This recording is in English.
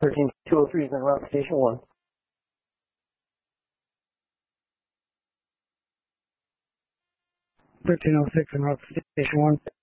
13203 is en route to Station 1. 1306 en route to Station 1.